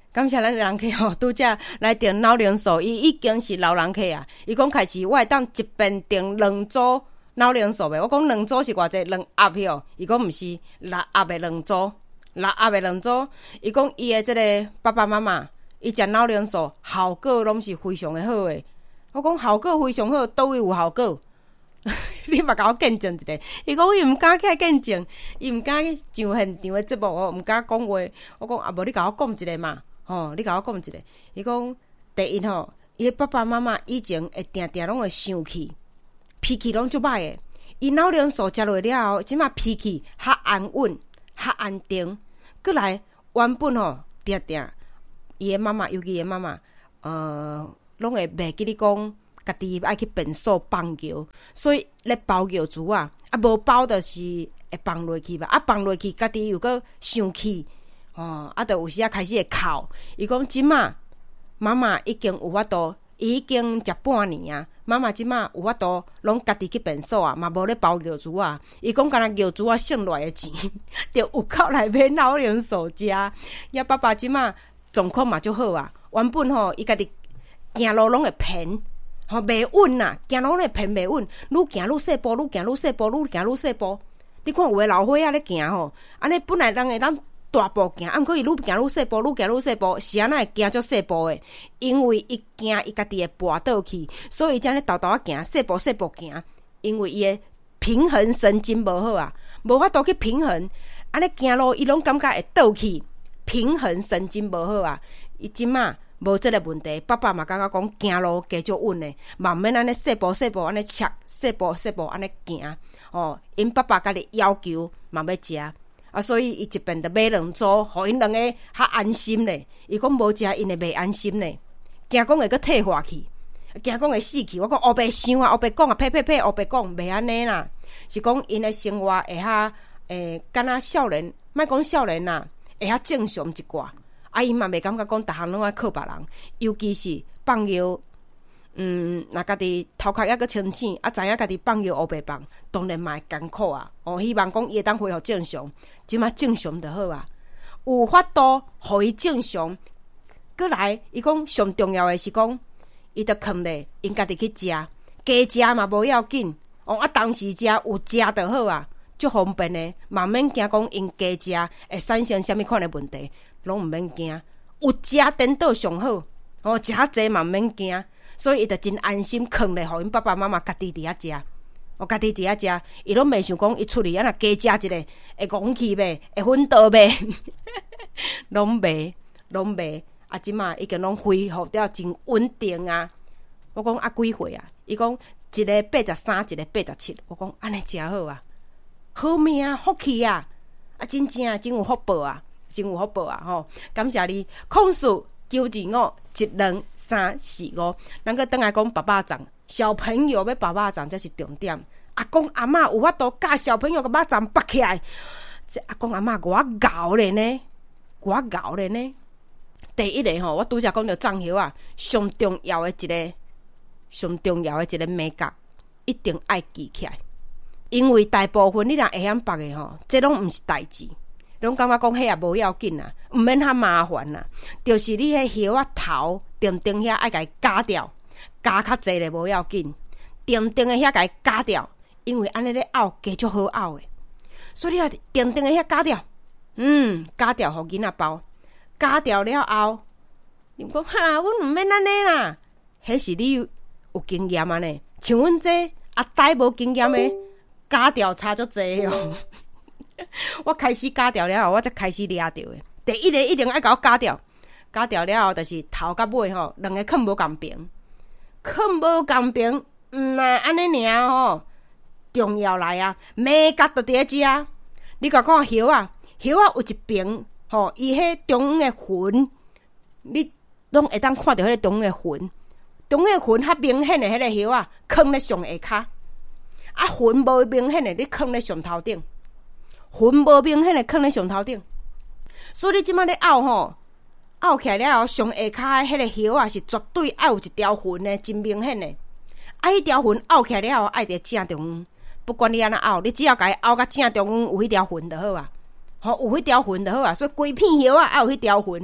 感谢咱人客吼，拄则来订脑灵素，伊已经是老人客啊。伊讲开始我会当一遍订2组脑灵素的。我讲2组是偌济？2盒去哦。伊讲毋是，6盒的2组，6盒的2组。伊讲伊的即个爸爸妈妈，伊食脑灵素效果拢是非常的好诶。我讲效果非常好，倒位有效果？你嘛甲我见证一下。伊讲伊毋敢起来见证，伊毋敢上现场的节目哦，毋敢讲话。我讲啊，无你甲我讲一下嘛。你甲我讲一下。伊讲第一吼，伊的爸爸妈妈以前会定定拢会生气，脾气拢足歹的。伊脑灵素食落了后，即马脾气较安稳、较安定。过来原本吼定定，伊的妈妈，尤其伊的妈妈，拢会袂记你讲。家己爱去便所放尿，所以咧包尿珠啊，无包就是会放落去吧，放落去家己又搁生气，就有时开始会哭。伊讲即马妈妈已经有法度，已经食半年啊，妈妈即马有法度，拢家己去便所啊，嘛无咧包尿珠啊。伊讲敢若尿珠啊剩落来的钱，就有够来买脑灵素食。也爸爸即马状况嘛足好啊，原本吼伊家己行路拢会偏。袂稳呐，行路咧偏袂稳，愈行愈细步，愈行愈细步，愈行愈细步。你看有诶老伙仔咧行吼，安尼本来人会当大步行，毋过伊愈行愈细步，愈行愈细步，是安那会行足细步诶？因为伊惊伊家己会跋倒去，所以伊才咧豆豆啊行，细步细步行。因为伊诶平衡神经无好啊，无法度去平衡，安尼行路伊拢感觉会倒去，平衡神经无好啊。伊即马。无即个问题，爸爸嘛感觉讲行路加足稳诶，嘛免安尼细步细步安尼切，细步细步安尼行。因爸爸家己要求嘛要食啊，所以伊一遍就买2组，互因两个较安心咧。伊讲无食，因会袂安心咧，惊讲会阁退化去，惊讲会死去。我讲黑白想啊，黑白讲啊，呸，黑白讲袂安尼啦，是讲因诶生活会较敢若少年，莫讲少年啦，会较正常一寡。伊嘛袂感觉讲，逐项拢爱靠别人，尤其是放尿，若家己头壳抑阁清醒，知影家己放尿黑白放，当然嘛会艰苦啊。希望讲伊会当恢复正常，即马正常就好啊。有法度，互伊正常。过来，伊讲上重要的是讲，伊着囥咧，因家己去食，加食嘛无要紧。当时食有食就好啊，足方便的，嘛免惊讲因加食会产生啥物款的问题。拢毋免惊，有食颠倒上好。食较济嘛毋免惊，所以伊就真安心囥咧，互因爸爸妈妈家己伫遐食。家己伫遐食，伊拢袂想讲伊出去啊，若加食一个会戆去呗，会昏倒呗，拢袂。即马已经拢恢复了真稳定啊。我讲几岁啊？伊讲一个83，一个87。我讲安尼真好啊，好命福气啊！真正真有福报啊！真有福报啊！吼，感谢你，控诉9251235。咱个等来讲爸爸掌，小朋友要爸爸掌，这是重点。阿公阿嬷有法度教小朋友个巴掌拔起来，这阿公阿嬷我咬咧呢。第一个吼，我拄则讲到藏叶啊，上重要的一个美角，一定爱记起来，因为大部分你若会晓拔的吼，这拢毋是代志。拢感觉讲迄也无要紧啦，毋免遐麻烦啦。就是你迄叶仔头定遐爱甲伊夹掉，夹较济咧无要紧。定的遐甲伊夹掉，因为安尼咧拗加足好拗诶。所以你啊定的遐夹掉，夹掉互囡仔包，夹掉了后，你讲阮毋免安尼啦，迄是你有经验啊呢。像阮这阿呆无经验诶，夹掉差足济哦。我开始夹掉了后，我才开始抓到的。第一个一定爱甲我夹掉，夹掉了后，就是头甲尾吼，两个囥无共平，安尼尔吼，重要来啊！美角就伫咧遮，你甲看叶啊有一边吼，伊迄中央的魂，你拢会当看到迄个中央的魂，中央的魂较明显的迄个叶啊，囥咧上下骹，魂无明显的，你囥咧上头顶。魂无明显的囥咧上头顶，所以你即摆咧拗吼，拗起来了后，上下骹迄个叶啊是绝对爱有一条魂的，真明显的。迄条魂拗起来了后，爱伫正中央，不管你安怎拗，你只要甲伊拗到正中央有迄条魂就好啊。有迄条魂就好啊。所以规片叶啊，爱有迄条魂，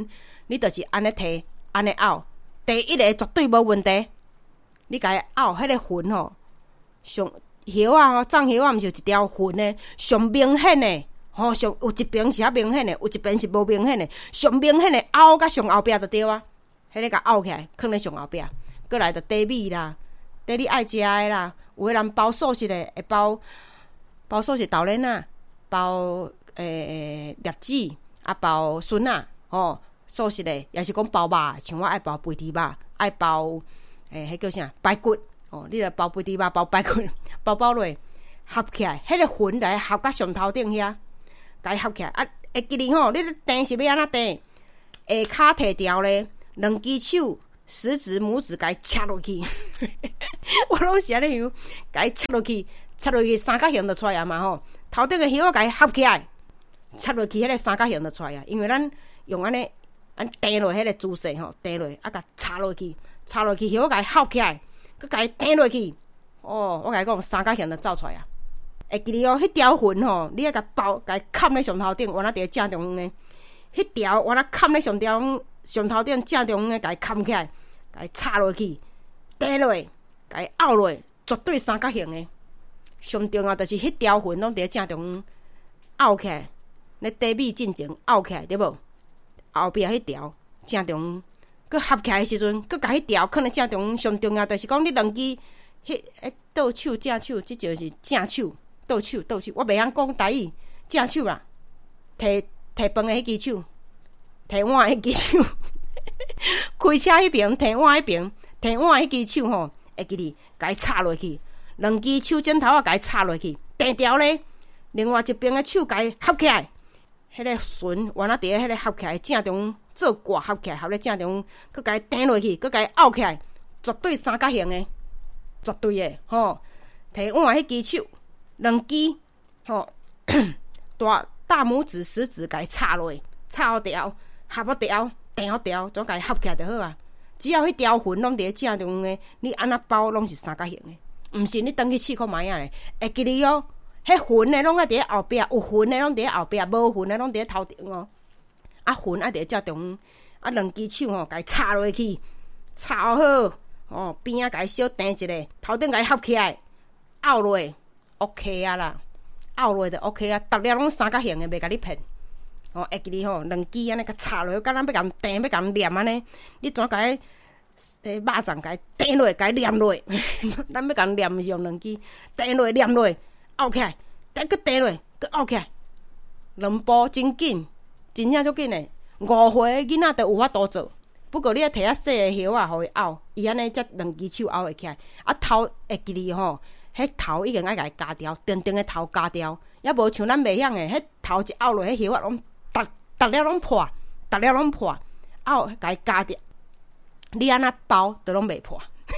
你就是安尼摕，安尼拗，第一个绝对无问题。你甲伊拗，迄个痕吼，上叶啊，藏叶啊，毋是有一条痕呢，上明显的，吼，上有一边是较明显的，有一边是无明显的，上明显的拗甲上后壁就对啊。迄个甲拗起来，放咧上后壁，过来就底米啦，底你爱食的啦，有个人包素食的，会包素食豆奶啊，包粒子啊，包笋啊，吼，素食的，也是讲包肉，像我爱包肥猪肉，爱包迄叫啥排骨。哦，你著包肥猪肉、包排骨、包落合起来，迄个魂来合到上头顶遐，甲伊合起来。啊，会记哩吼，你咧订是要安怎订？下骹摕条咧，两只手食指、拇指甲伊切落去。我拢是安尼样，甲伊切落去，三角形就出来啊嘛吼。头顶个叶仔甲伊合起来，切落去，迄个三角形就出来啊。因为咱用安尼钉落迄个姿势吼，钉落啊，甲插落去，叶仔甲伊合起来。佮甲伊钉落去，哦，我甲你讲，三角形就走出来啊！会记哩哦，迄条痕吼，你爱甲包，甲伊嵌咧上头顶，原来伫正中央诶，迄条原来嵌咧上头顶正中央诶，甲伊嵌起来，甲伊插落去，钉落，甲伊拗落，绝对三角形诶。上重要就是迄条痕拢伫正中央拗起来，咧底米进前拗起来，对无？后壁迄条正中央。佮合起来的时阵，佮甲迄条放咧正中央，上重要就是讲你两支倒手正手，即就是正手倒手，我袂晓讲台语，正手啦，摕饭的迄支手，摕碗的迄支手，开车迄边摕碗迄边，摕碗迄支手吼，会记哩，甲伊插落去，两支手指头啊，甲伊插落去，定条咧，另外一边的手甲伊合起来，迄个绳原来伫咧迄个合起来正中央。做挂合起来，合咧正中央，佮甲伊钉落去，佮甲伊拗起来，绝对三角形诶，绝对诶，吼！摕碗迄支手，两支，吼，大拇指、食指甲伊插落，插好条，合好条，钉好条，总甲伊合起来就好啊。只要迄条痕拢伫咧正中央诶，你安那包拢是三角形诶，毋是你转去试看卖啊咧，会记哩哦。迄痕诶拢爱伫咧后壁，有痕诶拢伫咧后壁，无痕诶拢伫咧头顶哦。啊，痕啊，伫咧正中央，啊，两只手吼，甲伊插落去，插好，哦，边仔甲伊小钉一下，头顶甲伊合起来，拗落 ，OK 啊啦，拗落就 OK 啊，逐粒拢三角形诶，袂甲你骗。哦，会记哩吼，两支安尼甲插落，敢若要甲钉，要甲黏安尼，你怎甲伊肉粽甲伊钉落，甲伊黏落，咱要甲黏是用两支钉落，黏落，拗起来，再搁钉落，搁拗起来，两步真紧。真正足紧诶，5岁囡仔都有法度做。不过你要摕较细诶叶仔，互伊拗，伊安尼才两只手拗会起来。啊头会记哩吼，迄头已经爱甲伊加掉，定定诶头加掉，也无像咱袂晓诶，迄头一拗落，迄叶仔拢逐粒拢破，拗甲伊加掉。你安那包都拢袂破，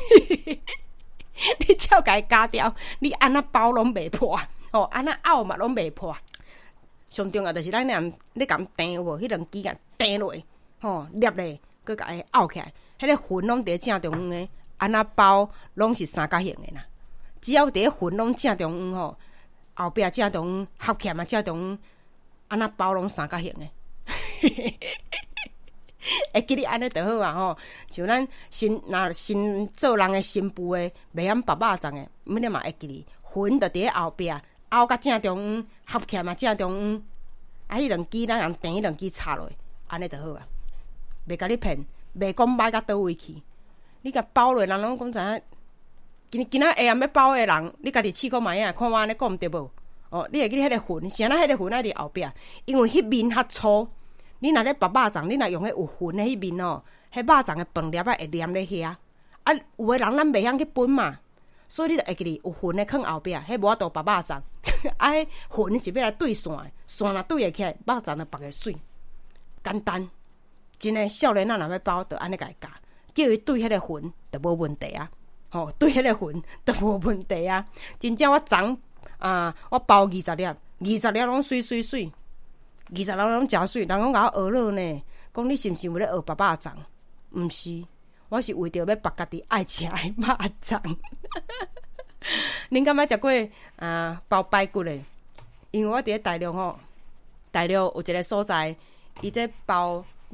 你只要甲伊加掉，你安那包拢袂破，哦，安那拗嘛拢袂破。上重要就是咱你甲钉有无？迄两支甲钉落，吼，捏咧，佮甲伊拗起来，迄个痕拢伫正中央诶，安那包拢是三角形诶啦。只要伫痕拢正中央吼，后壁正中央合起来嘛正中央，安那包拢三角形诶。会记你安尼就好啊吼，像咱新做人诶新妇诶，袂晓拔肉粽诶，你嘛会记哩，痕就伫咧后壁。拗甲正中央，合起来嘛正中央，啊，迄两支咱用钉迄两支插落，安尼就好啊。袂甲你骗，袂讲歹甲倒位去。你甲包落，人拢讲知影。今仔下暗要包诶人，你家己试过卖啊，看我安尼讲毋对无？哦，你会记迄个痕，啥那迄个痕爱伫后壁，因为迄面较粗。你若咧拔肉粽，你若用迄有痕诶迄面哦，迄肉粽诶饭粒仔会黏咧遐。啊，有诶人咱袂晓去分嘛。所以你就会记哩，有痕的放后壁，迄无法度拔肉粽。啊，迄痕是要来对线的，线若对会起来，肉粽就拔个水。简单，真诶，少年仔若要包，就安尼甲伊教，叫伊对迄个痕就无问题啊。吼，对迄个痕就无问题啊。真正我昨我包20粒，20粒拢水水水，20粒拢诚水。人讲甲我学了呢，讲你是毋是为了学拔肉粽？毋是。我是为着要拔家己爱食诶肉粽。恁敢捌食过包排骨诶？因为我伫咧大陆吼，大陆有一个所在，伊在包肉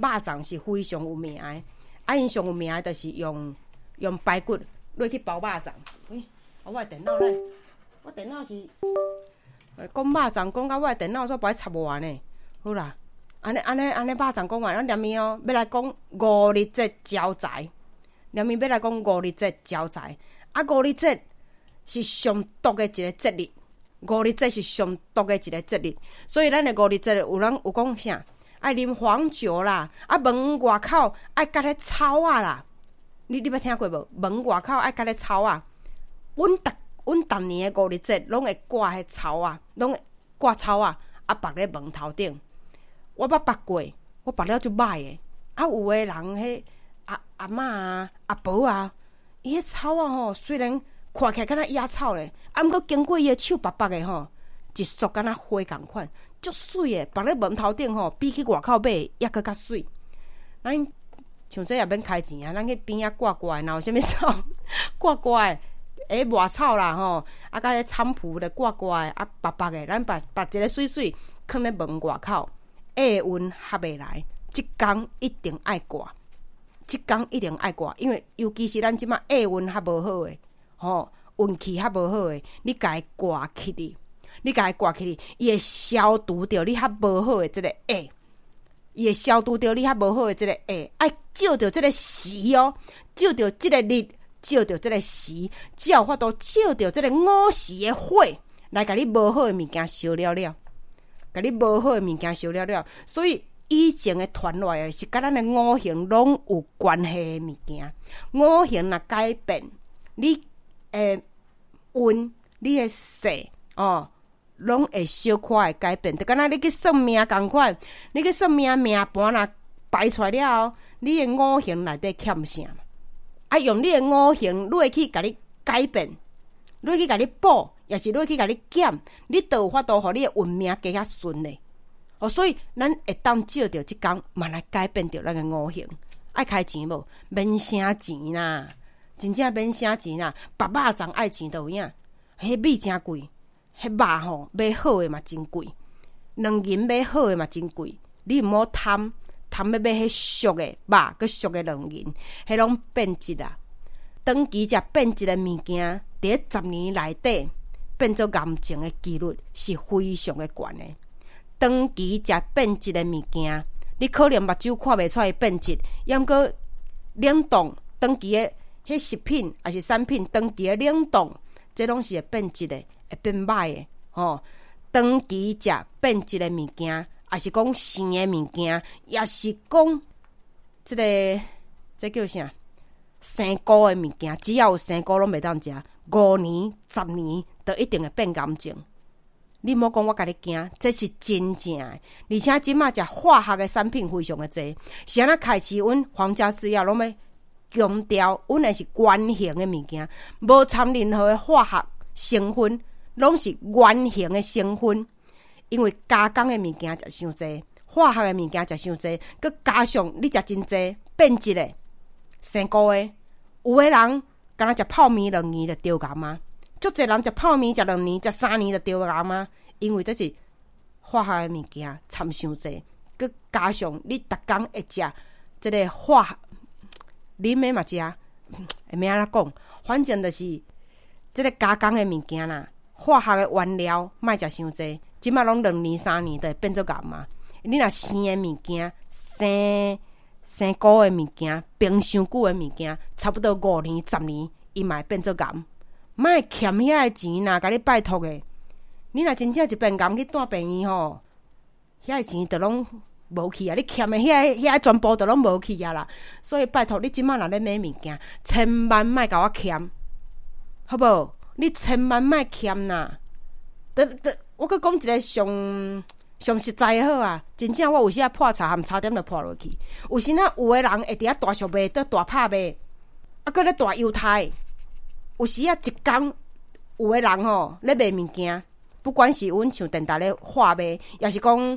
肉粽是非常有名的，啊，因上有名的就是用排骨落去包肉粽。喂，我的电脑咧，我电脑是讲肉粽，讲到我的电脑煞不爱插无完呢。好啦，安尼肉粽讲完，咱连面哦，要来讲五日节招财。连面要来讲五日节招财，啊，五日节是上毒的一个节日，五日节是上毒的一个节日，所以咱的五日节有人有讲啥？爱啉黄酒啦，啊，门外口爱夹咧草啊啦。你捌听过无？门外口爱夹咧草啊。阮逐年的五日节拢会挂迄草啊，拢会挂草啊，啊，绑咧门头顶。我捌绑过，我绑了就歹的。啊，有的人迄阿嬷啊、阿婆啊，伊迄草啊吼，虽然看起来敢若野草咧，啊，毋过经过伊的手白白的吼，一束敢若花共款，足水的，绑咧门头顶吼，比去外口买抑佫较水。咱像这也免开钱啊，咱去边仔挂挂的，若有啥物草挂挂的，麦草啦吼，啊，甲迄菖蒲咧挂挂的，啊，白白的，咱拔一个水水，放咧门外口，下运合袂来，即工一定爱挂。即工一定爱挂，因为尤其是咱即马下运较无好诶，吼，运气较无好诶，你家己挂起哩，伊会消除掉你较无好诶即个下，伊会消除掉你较无好诶即个下，爱照着即个时哦，照着即个日，照着即个时，只有法度照着即个午时诶火来甲你无好诶物件烧了了，甲你无好诶物件烧了了，所以。以前的传来的是甲咱的五行拢有关系的物件，五行若改变，你的运、你的势哦，拢会小可会改变。就敢若你去算命共款，你去算命盘若排出来了后，你的五行内底欠啥嘛？啊，用你的五行落去甲你改变，落去甲你补，也是落去甲你减，你都有法度，互你的运命加较顺利。哦，所以咱会当照着即工，嘛来改变着咱个五行。爱开钱无？免省钱啦，真正免省钱啦。肉粽爱钱都有影，迄米真贵，迄肉吼买好诶嘛真贵，两银买好诶嘛真贵。你毋好贪要买迄俗诶肉，佮俗诶两银，迄拢变质啊。长期食变质诶物件，伫10年内底变做癌症诶几率是非常诶悬诶。长期食变质的物件，你可能目睭看袂出来变质，抑毋过冷冻长期的迄食品还是产品，长期的冷冻，这拢是会变质的，会变歹的。吼，长期食变质的物件，也是讲生的物件，也是讲这叫啥？生菇的物件，只要有生菇拢袂当食，5年、10年都一定会变癌症。你莫讲我甲你惊，这是真正的，而且即马食化学的产品非常的多，是安那开始阮皇家制药拢要强调，阮的是原型的物件，无掺任何的化学成分，拢是原型的成分。因为加工的物件食伤济，化学的物件食伤济，佮加上你食真济变质的、生菇的，有的人敢若食泡面2年就得癌嘛。足侪人食泡面食2年、食3年就得癌嘛，因为这是化学的物件掺伤济，佮加上你逐工会食这个化学，啉的嘛食，会免安怎讲？反正就是这个加工的物件啦，化学的原料莫食伤济，即马拢2年、3年就会变做癌嘛。你若生的物件、生菇的物件、冰伤久的物件，差不多5年、10年，伊嘛会变做癌。莫欠遐个钱啦，甲你拜托诶！你若真正一病癌去住病院吼，遐个钱就拢无去啊！你欠诶遐全部就拢无去啊啦！所以拜托你即马若咧买物件，千万莫甲我欠，好无？你千万莫欠啦！我佮讲一个上实在诶好啊！真正我有时啊破茶含差点就破落去，有时啊有诶人会伫遐大俗卖，伫大拍卖，啊佮咧大犹太。有时啊，一工有的人吼咧卖物件，不管是阮像电台咧化卖，也是讲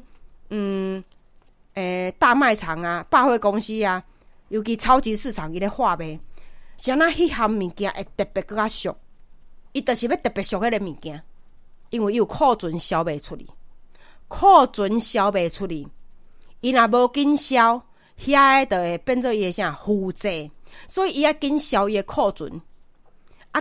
大卖场啊、百货公司啊，尤其超级市场伊咧化卖，是安那迄项物件会特别更较俗，伊就是要特别俗迄个物件，因为伊有库存销卖出去，伊若无紧销， 遐个就会变做伊个啥负债，所以伊要紧消伊个库存。啊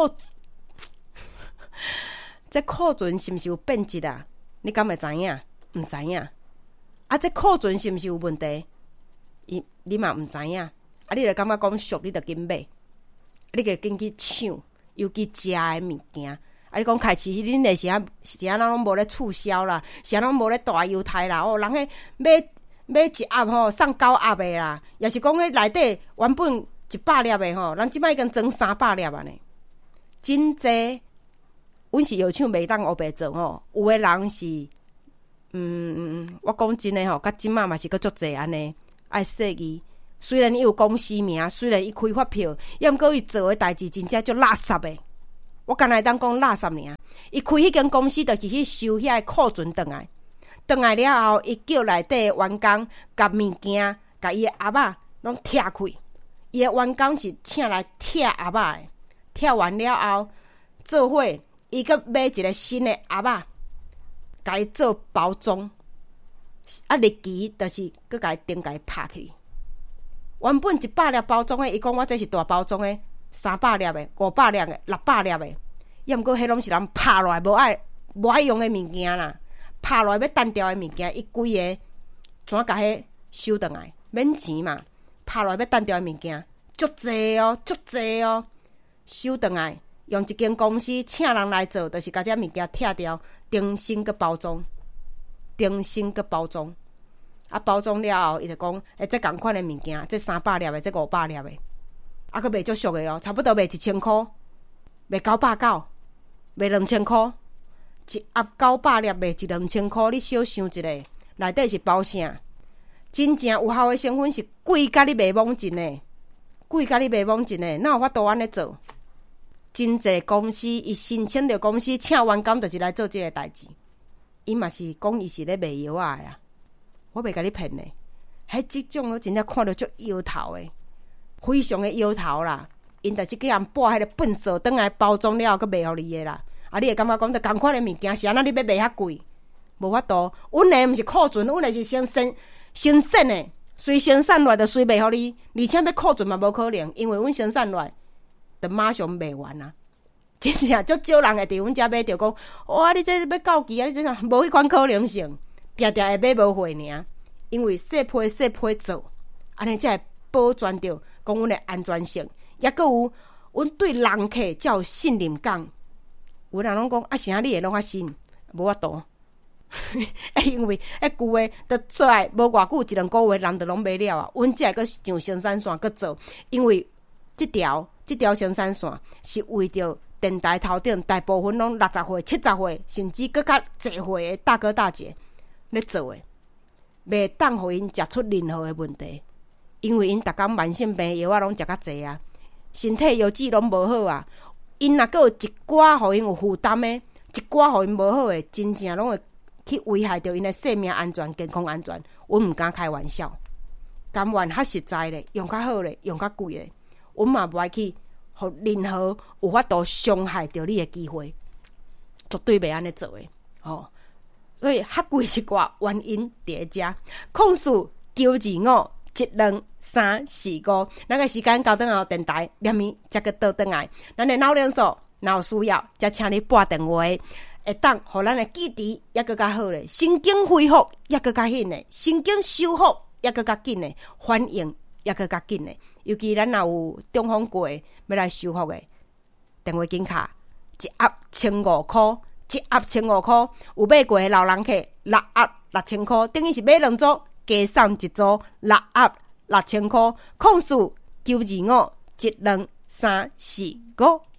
这库存是毋是有变质啊？你敢会知影？毋知影。啊，这库存是毋是有问题？你嘛毋知影。啊，你就感觉讲俗，你就紧买，你就紧去抢，尤其食的物件。啊，你讲开始恁那时啊拢无咧促销啦，时啊拢无咧大优待啦。哦，人迄买一盒吼送9盒的啦，也是讲迄内底原本100粒的吼，人即摆已经装300粒啊呢，真济。阮是药厂袂当黑白做吼，有的人是，我讲真诶吼，甲即马嘛是佫足济安尼爱说伊。虽然伊有公司名，虽然伊开发票，抑毋过伊做诶代志真正足垃圾诶。我敢若会当讲垃圾尔。伊开迄间公司，就是去收遐库存转来，转来了后，伊叫内底员工甲物件，甲伊诶盒仔拢拆开。伊诶员工是请来拆盒仔诶，拆完了后做伙。伊阁买一个新的盒仔，甲伊做包装，啊，日期就是阁甲伊顶甲伊拍去。原本100粒包装的，伊讲我这是大包装的，300粒的、500粒的、600粒的，抑毋过迄拢是人拍落来无爱用的物件啦，拍落来要单调的物件，伊规个怎甲迄收转来，免钱嘛，拍落来要单调的物件，足济哦，收转来。用一间公司请人来做，就是甲这物件拆掉，重新个包装，啊，包装了后，伊就讲，这同款的物件，这300粒的，这500粒的，啊，佫卖足俗的哦，差不多卖1000块，卖990，卖2000块，一盒900粒卖12000块，你小想一下，内底是包啥？真正有效的成分是贵甲你卖罔尽的，哪有法度安尼做？真济公司，伊申请着公司请员工，就是来做这个代志。伊嘛是讲伊是咧卖药啊呀，我袂甲你骗咧。迄即种我真正看着足摇头诶，非常诶摇头啦。因就是叫人拨迄个粪扫转来包装了后，佮卖互你诶啦。啊，你会感觉讲着同款诶物件，是安那你要卖遐贵？无法度，阮诶毋是库存，阮诶是生产诶，随生产来就随卖互你，而且要库存嘛无可能，因为阮生产来。就马上卖完啊！真正足少人会伫阮遮买着讲，哇！你这要到期啊！你这无迄款可能性，定定会买无回尔。因为细批做，安尼才会保全着讲阮的安全性，也佫有阮对人客才有信任感。有人拢讲啊，啥你会拢较信？无法度，因为旧的都出来无偌久，1-2个月人就拢买了啊。阮才会佫上生产线佫做，因为这条生产线是为着电台头顶大部分拢60岁、70岁，甚至佫较济岁的大哥大姐咧做的，袂当互因食出任何的问题，因为因逐工慢性病药拢食较济啊，身体药质拢无好啊。因若佫有一寡互因有负担的，一寡互因无好的，真正拢会去危害着因的生命安全、健康安全。阮毋敢开玩笑，甘愿较实在咧，用较好咧，用较贵咧。阮嘛不爱去，互任何有法度伤害到你的机会，绝对袂安尼做的哦。所以较贵一寡原因伫遮。控诉925 1235，咱个时间到等后电台连面才个倒转来。咱的脑连锁若有需要，才请你拨电话，会当互咱的记忆也更较好咧，神经恢复也更较紧咧，神经修复也更较紧咧，反应也更较紧咧。尤其咱若有中风过要来修复的，电话紧卡一盒1500块，一盒1500块，有买过的老人客6盒6000块，等于是买2组加送1组6盒6000块。控诉925 1235。